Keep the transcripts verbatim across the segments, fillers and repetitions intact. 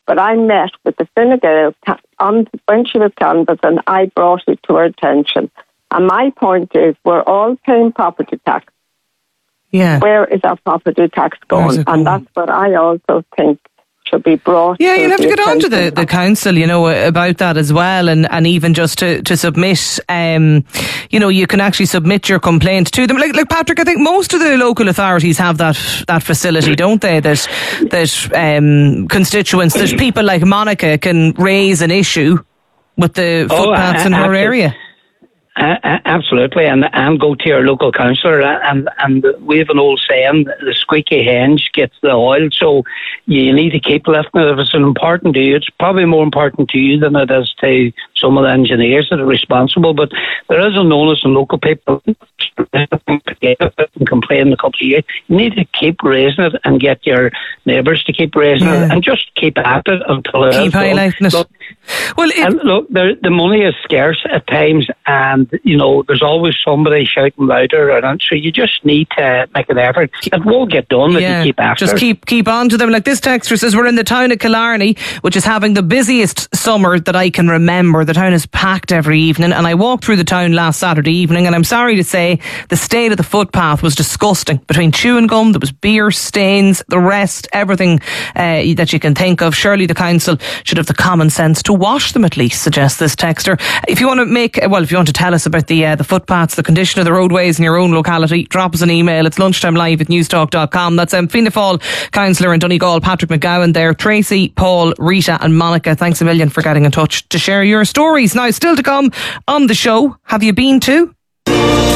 But I met with the Fine Gael on, when she was canvassing, I brought it to her attention. And my point is, we're all paying property tax. Yeah. Where is our property tax going? And that's what I also think should be brought. Yeah, to you'll have to get on to the, attention the council, you know, about that as well, and, and even just to, to submit, um, you know, you can actually submit your complaint to them. Like, like Patrick, I think most of the local authorities have that that facility, don't they? That that um, constituents, that people like Monica can raise an issue with the footpaths oh, in her area. Uh, absolutely, and and go to your local councillor, and and we have an old saying: the squeaky hinge gets the oil. So you need to keep lifting it. If it's important to you, it's probably more important to you than it is to some of the engineers that are responsible. But there is an onus on local people and complain a couple of years. You need to keep raising it and get your neighbours to keep raising yeah. it, and just keep at it until it keep highlighting it. Look, well, and look, the, the money is scarce at times, and you know there's always somebody shouting louder, and so you just need to make an effort. It will get done if yeah, you keep after. Just keep keep on to them. Like this texter says, we're in the town of Killarney, which is having the busiest summer that I can remember. The town is packed every evening, and I walked through the town last Saturday evening, and I'm sorry to say the state of the footpath was disgusting. Between chewing gum, there was beer stains, the rest, everything uh, that you can think of. Surely the council should have the common sense to wash them at least, suggests this texter. If you want to make, well, if you want to tell us about the uh, the footpaths, the condition of the roadways in your own locality, drop us an email. It's lunchtime live at newstalk dot com. That's um, Fianna Fáil councillor in Donegal, Patrick McGowan there. Tracy, Paul, Rita and Monica, thanks a million for getting in touch to share your stories. Now, still to come on the show, have you been to? Oh,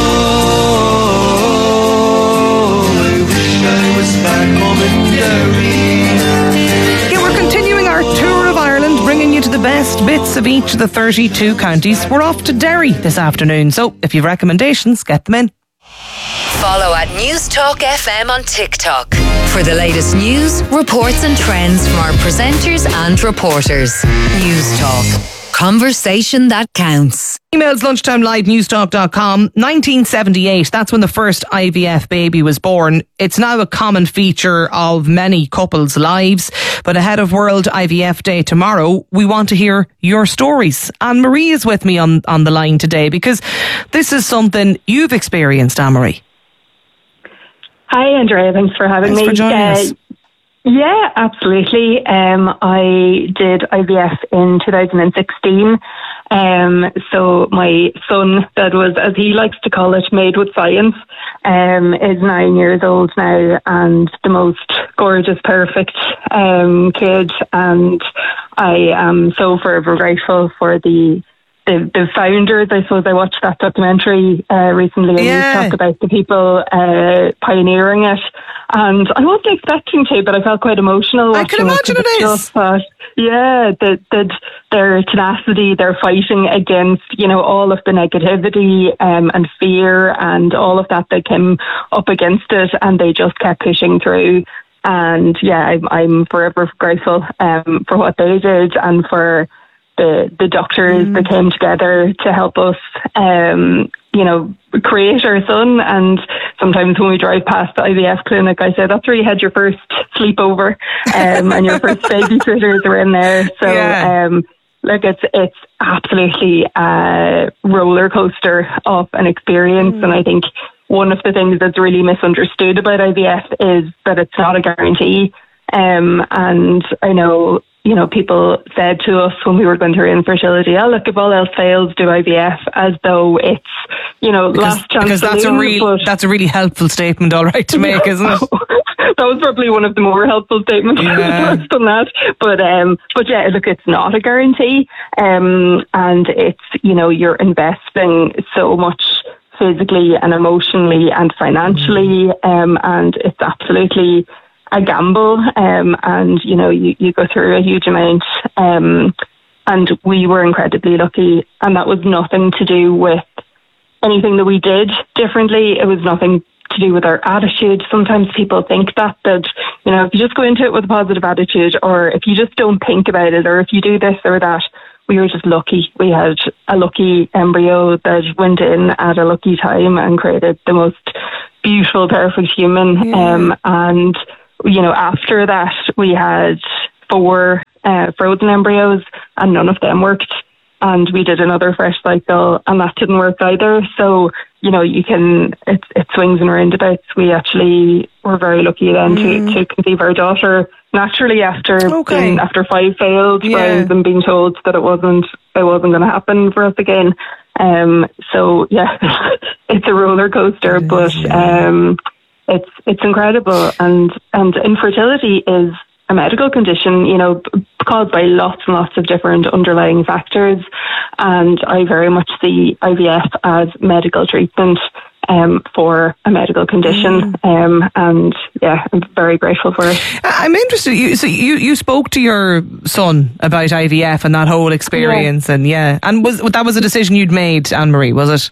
I wish I was back home in Derry. Yeah, we're continuing our tour of Ireland, bringing you to the best bits of each of the thirty-two counties. We're off to Derry this afternoon, so if you've recommendations, get them in. Follow at Newstalk F M on TikTok for the latest news, reports and trends from our presenters and reporters. Newstalk. Conversation that counts. Emails lunchtime live newstalk dot com. nineteen seventy-eight, that's when the first I V F baby was born. It's now a common feature of many couples' lives. But ahead of World I V F Day tomorrow, we want to hear your stories. Anne Marie is with me on, on the line today because this is something you've experienced, Anne Marie. Hi, Andrea. Thanks for having Thanks me. for joining uh, us. Yeah, absolutely. Um, I did I V F in two thousand sixteen. Um, so my son, that was, as he likes to call it, made with science, um, is nine years old now and the most gorgeous, perfect um, kid. And I am so forever grateful for the The, the founders. I suppose I watched that documentary uh, recently, and yeah. you talk about the people uh, pioneering it. And I wasn't expecting to, but I felt quite emotional. I can imagine it, it is. Thought, yeah, that the, their tenacity, their fighting against, you know, all of the negativity um, and fear and all of that that came up against it, and they just kept pushing through. And yeah, I'm, I'm forever grateful um, for what they did and for the the doctors mm. that came together to help us, um, you know, create our son. And sometimes when we drive past the I V F clinic, I say, that's where you had your first sleepover um, and your first babysitters are in there. So, yeah. um, look, it's, it's absolutely a roller coaster of an experience. Mm. And I think one of the things that's really misunderstood about I V F is that it's not a guarantee. Um, and I know, you know, people said to us when we were going through infertility, oh, look, if all else fails, do I V F, as though it's, you know, because, last chance because that's to a real, that's a really helpful statement, all right, to make, isn't it? That was probably one of the more helpful statements yeah. than that. But, um, but yeah, look, it's not a guarantee. Um, and it's, you know, you're investing so much physically and emotionally and financially, mm. um, and it's absolutely a gamble, um, and you know you, you go through a huge amount, um, and we were incredibly lucky, and that was nothing to do with anything that we did differently. It was nothing to do with our attitude. Sometimes people think that that you know if you just go into it with a positive attitude, or if you just don't think about it, or if you do this or that. We were just lucky. We had a lucky embryo that went in at a lucky time and created the most beautiful, perfect human. Yeah. Um, and you know, after that, we had four uh, frozen embryos, and none of them worked. And we did another fresh cycle, and that didn't work either. So, you know, you can, it, it swings and roundabouts. We actually were very lucky then mm. to, to conceive our daughter naturally after okay. being, after five failed yeah. rounds and being told that it wasn't, it wasn't going to happen for us again. Um, so yeah, it's a roller coaster, it but, is, yeah. um, it's, it's incredible. And, and infertility is a medical condition, you know, caused by lots and lots of different underlying factors. And I very much see I V F as medical treatment um, for a medical condition. Mm. Um, and yeah, I'm very grateful for it. I'm interested. You, so you, you spoke to your son about I V F and that whole experience, yeah. and yeah, and was that was a decision you'd made, Anne Marie, was it?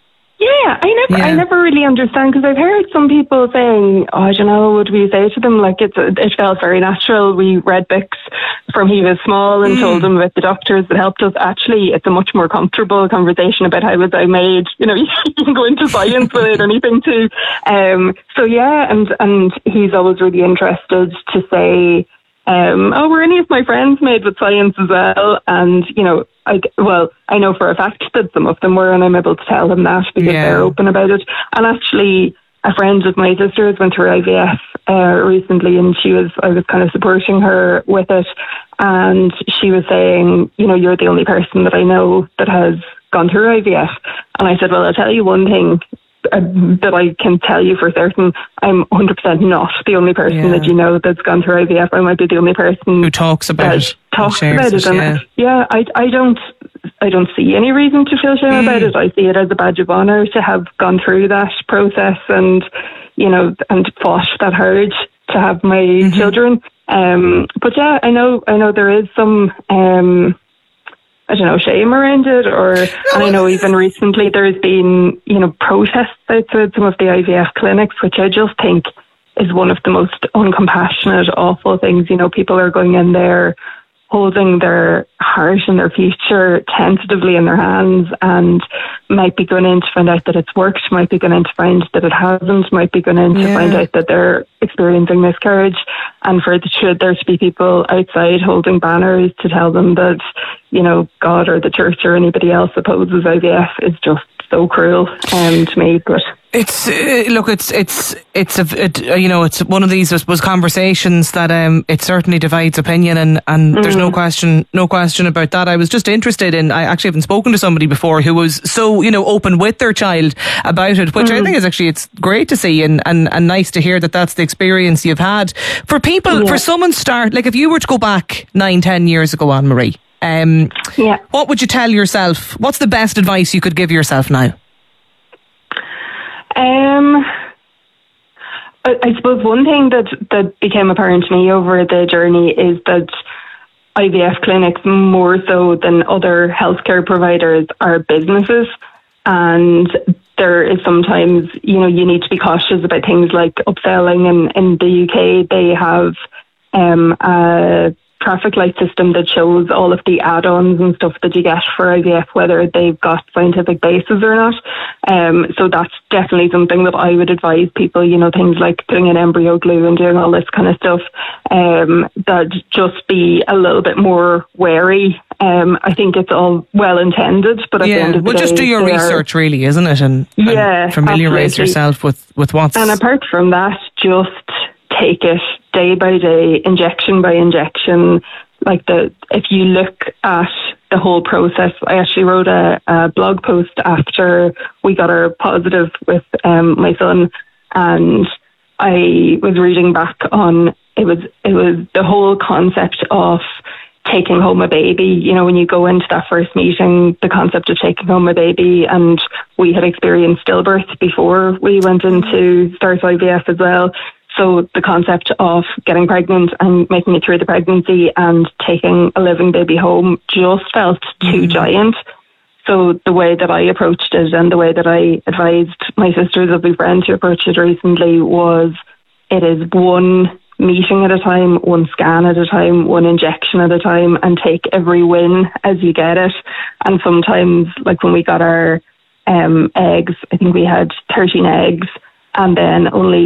Yeah, I never, yeah. I never really understand, because I've heard some people saying, oh, I don't know, would we say to them, like, it's, it felt very natural. We read books from he was small and mm. told him about the doctors that helped us. Actually, it's a much more comfortable conversation about how was I made. You know, you can go into science with it or anything too. Um, so yeah, and, and he's always really interested to say, Um, oh, were any of my friends made with science as well? And, you know, I, well, I know for a fact that some of them were, and I'm able to tell them that because yeah. they're open about it. And actually, a friend of my sister's went through I V F uh, recently, and she was, I was kind of supporting her with it. And she was saying, you know, you're the only person that I know that has gone through I V F. And I said, well, I'll tell you one thing Uh, that I can tell you for certain. I'm one hundred percent not the only person yeah. that you know that's gone through I V F. I might be the only person who talks about it. Talks about it, and yeah, yeah I, I don't, I don't see any reason to feel shame mm. about it. I see it as a badge of honour to have gone through that process and, you know, and fought that hard to have my mm-hmm. children. Um, but yeah, I know, I know there is some. Um, I don't know, shame around it, or, no, and I know even recently there's been, you know, protests outside some of the I V F clinics, which I just think is one of the most uncompassionate, awful things. You know, people are going in there holding their heart and their future tentatively in their hands, and might be going in to find out that it's worked, might be going in to find that it hasn't, might be going in to yeah. find out that they're experiencing miscarriage. And for the, should there to be people outside holding banners to tell them that, you know, God or the church or anybody else opposes I V F is just so cruel um, to me. But it's uh, look, it's it's it's a it, uh, you know, it's one of these, I suppose, conversations that um it certainly divides opinion, and and mm. there's no question no question about that. I was just interested in, I actually haven't spoken to somebody before who was so, you know, open with their child about it, which mm. I think is actually, it's great to see, and and and nice to hear that that's the experience you've had. For people, yeah. for someone start, like if you were to go back nine, ten years ago, Anne Marie, um, yeah. what would you tell yourself? What's the best advice you could give yourself now? Um, I, I suppose one thing that, that became apparent to me over the journey is that I V F clinics, more so than other healthcare providers, are businesses. And there is sometimes, you know, you need to be cautious about things like upselling. And in the U K, they have um, a traffic light system that shows all of the add-ons and stuff that you get for I V F, whether they've got scientific basis or not. Um, so that's definitely something that I would advise people, you know, things like putting in embryo glue and doing all this kind of stuff, um, that just be a little bit more wary. Um, I think it's all well intended, but at yeah, the end of the well, day, just do your research, are, really, isn't it? And, and yeah, familiarise absolutely. yourself with, with what's... And apart from that, just take it day by day, injection by injection. Like the, if you look at the whole process, I actually wrote a, a blog post after we got our positive with um, my son, and I was reading back on it was it was the whole concept of taking home a baby. You know, when you go into that first meeting, the concept of taking home a baby, and we had experienced stillbirth before we went into start I V F as well. So the concept of getting pregnant and making it through the pregnancy and taking a living baby home just felt too mm. giant. So the way that I approached it, and the way that I advised my sister's lovely friend to approach it recently, was it is one meeting at a time, one scan at a time, one injection at a time, and take every win as you get it. And sometimes, like when we got our um, eggs, I think we had thirteen eggs, and then only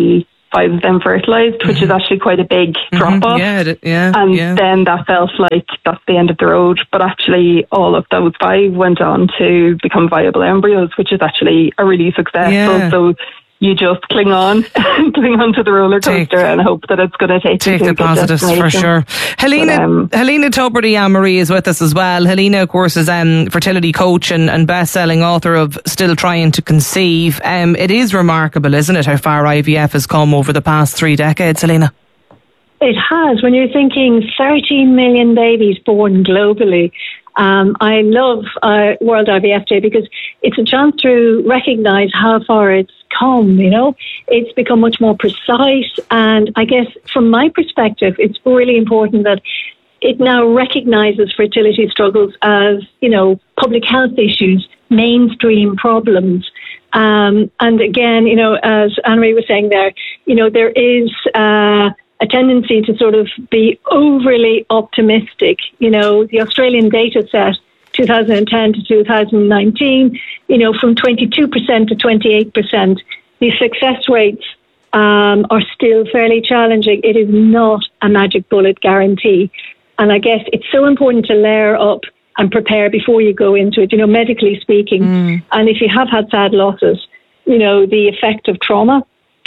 five of them fertilised, which mm-hmm. is actually quite a big mm-hmm. drop off. Yeah, yeah, and yeah. then that felt like that's the end of the road. But actually, all of those five went on to become viable embryos, which is actually a really successful. Yeah. So you just cling on, cling on to the roller coaster take, and hope that it's going to take take you to the positives for sure. Helena, but, um, Helena Tubridy Anne-Marie is with us as well. Helena, of course, is um, fertility coach and, and best-selling author of Still Trying to Conceive. Um, it is remarkable, isn't it, how far I V F has come over the past three decades, Helena? It has. When you're thinking thirteen million babies born globally, um, I love uh, World I V F Day because it's a chance to recognise how far it's come, you know. It's become much more precise, and I guess from my perspective, it's really important that it now recognises fertility struggles as, you know, public health issues, mainstream problems. Um, and again, you know, as Anne-Marie was saying there, you know, there is uh, a tendency to sort of be overly optimistic. You know, the Australian data set, two thousand ten to two thousand nineteen, you know, from twenty-two percent to twenty-eight percent, the success rates um, are still fairly challenging. It is not a magic bullet guarantee. And I guess it's so important to layer up and prepare before you go into it, you know, medically speaking. Mm. And if you have had sad losses, you know, the effect of trauma,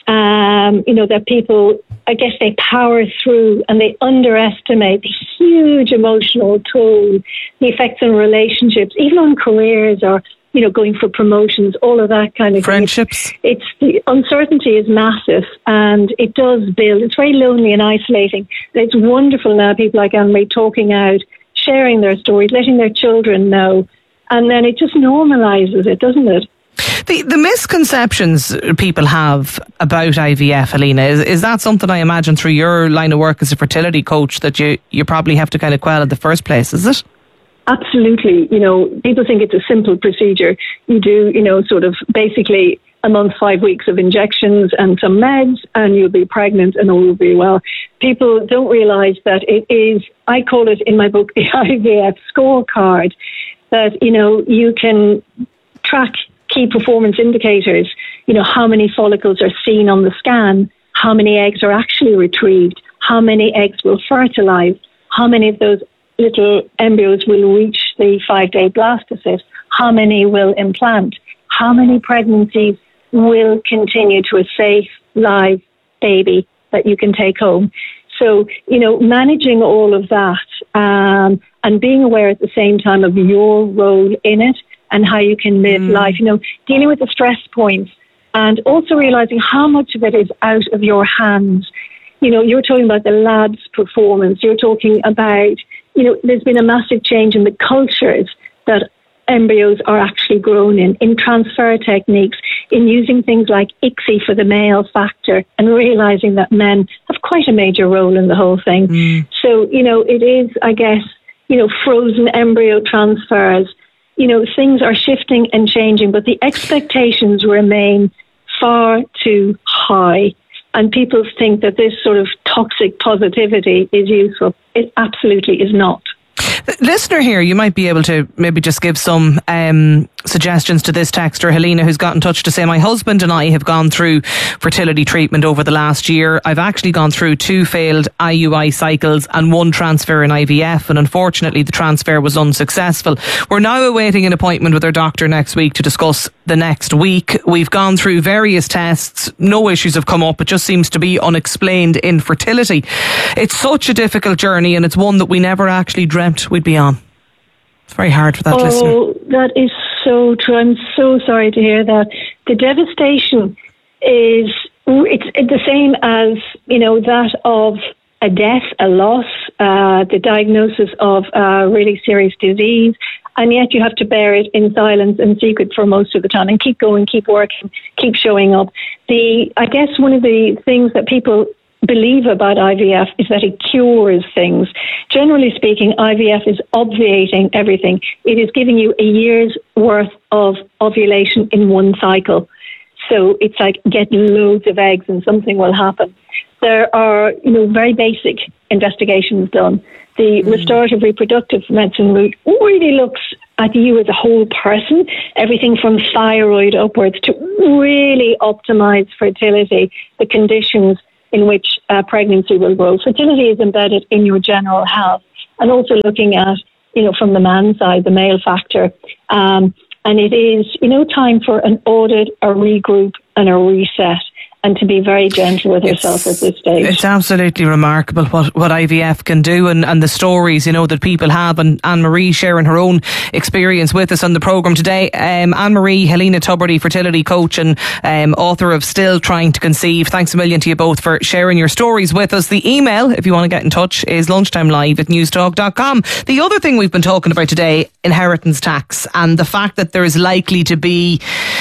um, you know, that people, I guess they power through and they underestimate the huge emotional toll, the effects on relationships, even on careers or, you know, going for promotions, all of that kind of friendships. thing. It's, it's the uncertainty is massive and it does build. It's very lonely and isolating. It's wonderful now, people like Anne-Marie talking out, sharing their stories, letting their children know, and then it just normalises it, doesn't it? The the misconceptions people have about I V F, Helena, is, is that something I imagine through your line of work as a fertility coach that you, you probably have to kind of quell in the first place, is it? Absolutely. You know, people think it's a simple procedure. You do, you know, sort of basically a month, five weeks of injections and some meds and you'll be pregnant and all will be well. People don't realise that it is, I call it in my book, the I V F scorecard, that, you know, you can track key performance indicators, you know, how many follicles are seen on the scan, how many eggs are actually retrieved, how many eggs will fertilise, how many of those little embryos will reach the five-day blastocyst, how many will implant, how many pregnancies will continue to a safe, live baby that you can take home. So, you know, managing all of that um, and being aware at the same time of your role in it and how you can live mm. life, you know, dealing with the stress points and also realising how much of it is out of your hands. You know, you're talking about the lab's performance. You're talking about, you know, there's been a massive change in the cultures that embryos are actually grown in, in transfer techniques, in using things like I C S I for the male factor and realising that men have quite a major role in the whole thing. Mm. So, you know, it is, I guess, you know, frozen embryo transfers. You know, things are shifting and changing, but the expectations remain far too high. And people think that this sort of toxic positivity is useful. It absolutely is not. Listener here, you might be able to maybe just give some um, suggestions to this texter, Helena, who's got in touch to say, my husband and I have gone through fertility treatment over the last year. I've actually gone through two failed I U I cycles and one transfer in I V F, and unfortunately the transfer was unsuccessful. We're now awaiting an appointment with our doctor next week to discuss the next week. We've gone through various tests. No issues have come up. It just seems to be unexplained infertility. It's such a difficult journey and it's one that we never actually dreamt we'd be on. It's very hard for that oh, listener. Oh, that is so true. I'm so sorry to hear that. The devastation is, it's the same as, you know, that of a death, a loss, uh, the diagnosis of a really serious disease, and yet you have to bear it in silence and secret for most of the time and keep going, keep working, keep showing up. The, I guess one of the things that people believe about I V F is that it cures things. Generally speaking, I V F is obviating everything. It is giving you a year's worth of ovulation in one cycle. So it's like get loads of eggs and something will happen. There are, you know, very basic investigations done. The mm. restorative reproductive medicine route really looks at you as a whole person, everything from thyroid upwards, to really optimize fertility, the conditions in which uh, pregnancy will grow. Fertility is embedded in your general health, and also looking at, you know, from the man's side, the male factor. Um, and it is, you know, time for an audit, a regroup, and a reset, and to be very gentle with yourself at this stage. It's absolutely remarkable what, what I V F can do, and, and the stories, you know, that people have, and Anne-Marie sharing her own experience with us on the programme today. Um, Anne-Marie, Helena Tubridy, fertility coach and um, author of Still Trying to Conceive. Thanks a million to you both for sharing your stories with us. The email, if you want to get in touch, is lunchtimelive at newstalk dot com. The other thing we've been talking about today, inheritance tax, and the fact that there is likely to be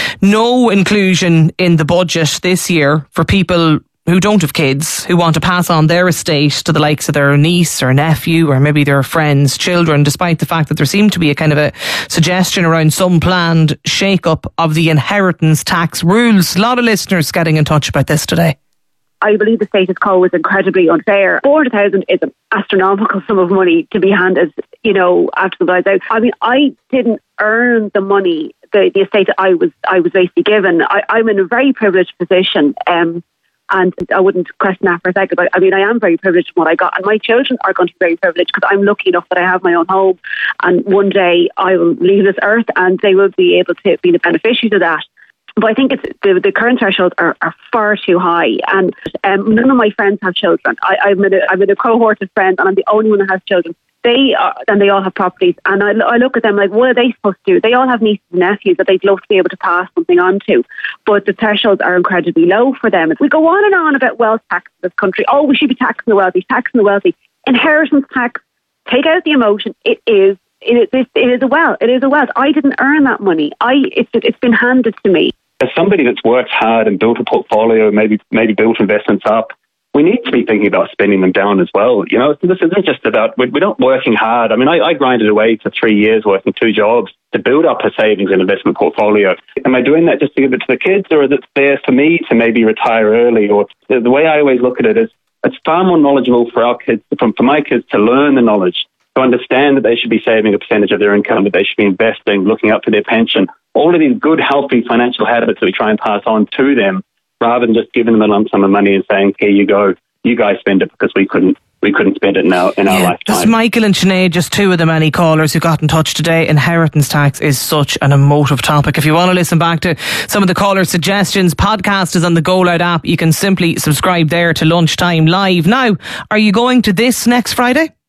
no inclusion in the budget this year for people who don't have kids, who want to pass on their estate to the likes of their niece or nephew, or maybe their friends' children, despite the fact that there seemed to be a kind of a suggestion around some planned shake-up of the inheritance tax rules. A lot of listeners getting in touch about this today. I believe the status quo is incredibly unfair. four hundred thousand is an astronomical sum of money to be handed, you know, after the blood's out. I mean, I didn't earn the money, the, the estate that I was I was basically given. I, I'm in a very privileged position, um, and I wouldn't question that for a second. But I mean, I am very privileged in what I got, and my children are going to be very privileged because I'm lucky enough that I have my own home, and one day I will leave this earth, and they will be able to be the beneficiaries of that. But I think it's the, the current thresholds are, are far too high, and um, none of my friends have children. I, I'm, in a, I'm in a cohort of friends, and I'm the only one who has children. They are, and they all have properties, and I, I look at them like, what are they supposed to do? They all have nieces and nephews that they'd love to be able to pass something on to, but the thresholds are incredibly low for them. We go on and on about wealth tax in this country. Oh, we should be taxing the wealthy, taxing the wealthy. Inheritance tax, take out the emotion. It is, it is, it is a wealth. It is a wealth. I didn't earn that money. I, it's, it's been handed to me. As somebody that's worked hard and built a portfolio, maybe maybe built investments up, we need to be thinking about spending them down as well. You know, this isn't just about, we're not working hard. I mean, I, I grinded away for three years working two jobs to build up a savings and investment portfolio. Am I doing that just to give it to the kids, or is it there for me to maybe retire early? Or the way I always look at it is, it's far more knowledgeable for our kids, for, for my kids to learn the knowledge, to understand that they should be saving a percentage of their income, that they should be investing, looking up for their pension. All of these good, healthy financial habits that we try and pass on to them, rather than just giving them a lump sum of money and saying, here you go, you guys spend it because we couldn't we couldn't spend it in our, in our yeah, lifetime. Just Michael and Sinead, just two of the many callers who got in touch today. Inheritance tax is such an emotive topic. If you want to listen back to some of the caller suggestions, podcast is on the Go Loud app. You can simply subscribe there to Lunchtime Live. Now, are you going to this next Friday?